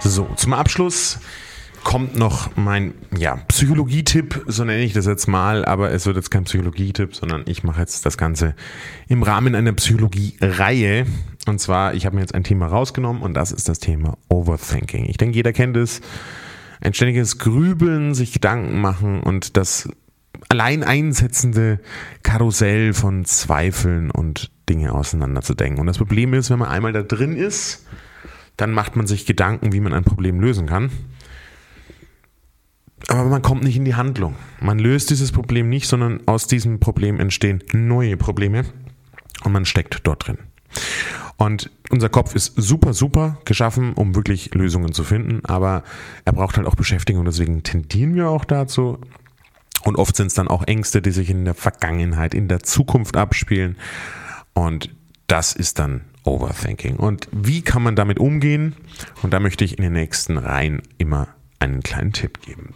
So, zum Abschluss kommt noch mein Psychologietipp, so nenne ich das jetzt mal, aber es wird jetzt kein Psychologietipp, sondern ich mache jetzt das Ganze im Rahmen einer Psychologie-Reihe. Und zwar, ich habe mir jetzt ein Thema rausgenommen und das ist das Thema Overthinking. Ich denke, jeder kennt es. Ein ständiges Grübeln, sich Gedanken machen und das allein einsetzende Karussell von Zweifeln und Dinge auseinanderzudenken. Und das Problem ist, wenn man einmal da drin ist, dann macht man sich Gedanken, wie man ein Problem lösen kann. Aber man kommt nicht in die Handlung. Man löst dieses Problem nicht, sondern aus diesem Problem entstehen neue Probleme und man steckt dort drin. Und unser Kopf ist super geschaffen, um wirklich Lösungen zu finden, aber er braucht halt auch Beschäftigung, deswegen tendieren wir auch dazu. Und oft sind es dann auch Ängste, die sich in der Vergangenheit, in der Zukunft abspielen. Und das ist dann Overthinking. Und wie kann man damit umgehen? Und da möchte ich in den nächsten Reihen immer einen kleinen Tipp geben.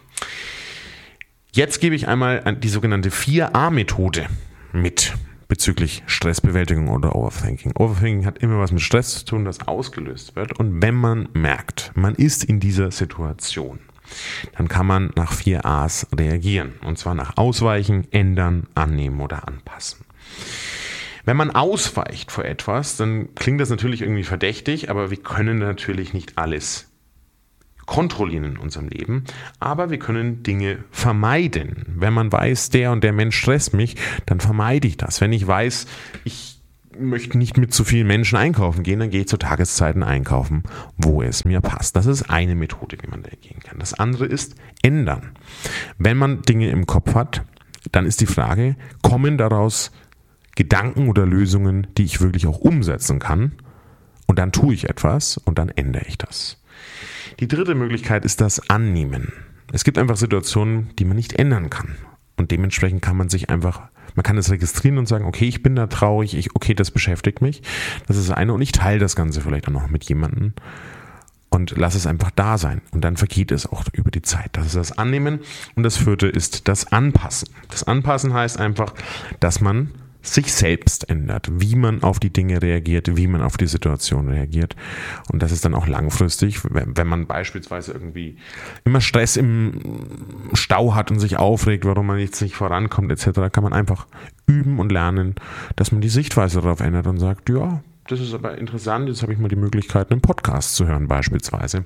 Jetzt gebe ich einmal die sogenannte 4A-Methode mit bezüglich Stressbewältigung oder Overthinking. Overthinking hat immer was mit Stress zu tun, das ausgelöst wird. Und wenn man merkt, man ist in dieser Situation, dann kann man nach 4 A's reagieren. Und zwar nach Ausweichen, Ändern, Annehmen oder Anpassen. Wenn man ausweicht vor etwas, dann klingt das natürlich irgendwie verdächtig, aber wir können natürlich nicht alles kontrollieren in unserem Leben, aber wir können Dinge vermeiden. Wenn man weiß, der und der Mensch stresst mich, dann vermeide ich das. Wenn ich weiß, ich möchte nicht mit zu vielen Menschen einkaufen gehen, dann gehe ich zu Tageszeiten einkaufen, wo es mir passt. Das ist eine Methode, wie man reagieren kann. Das andere ist ändern. Wenn man Dinge im Kopf hat, dann ist die Frage, kommen daraus Gedanken oder Lösungen, die ich wirklich auch umsetzen kann? Und dann tue ich etwas und dann ändere ich das. Die dritte Möglichkeit ist das Annehmen. Es gibt einfach Situationen, die man nicht ändern kann. Und dementsprechend kann man kann es registrieren und sagen, okay, ich bin da traurig, okay, das beschäftigt mich. Das ist eine und ich teile das Ganze vielleicht auch noch mit jemandem und lasse es einfach da sein. Und dann vergeht es auch über die Zeit. Das ist das Annehmen. Und das vierte ist das Anpassen. Das Anpassen heißt einfach, dass man sich selbst ändert, wie man auf die Dinge reagiert, wie man auf die Situation reagiert. Und das ist dann auch langfristig, wenn man beispielsweise irgendwie immer Stress im Stau hat und sich aufregt, warum man jetzt nicht vorankommt etc., kann man einfach üben und lernen, dass man die Sichtweise darauf ändert und sagt, ja, das ist aber interessant, jetzt habe ich mal die Möglichkeit, einen Podcast zu hören beispielsweise.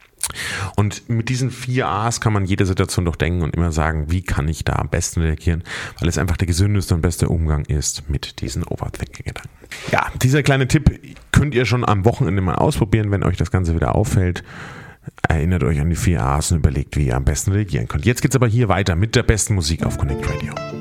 Und mit diesen 4 A's kann man jede Situation durchdenken und immer sagen, wie kann ich da am besten reagieren, weil es einfach der gesündeste und beste Umgang ist mit diesen Overthinking-Gedanken. Ja, dieser kleine Tipp könnt ihr schon am Wochenende mal ausprobieren, wenn euch das Ganze wieder auffällt. Erinnert euch an die 4 A's und überlegt, wie ihr am besten reagieren könnt. Jetzt geht's aber hier weiter mit der besten Musik auf Connect Radio.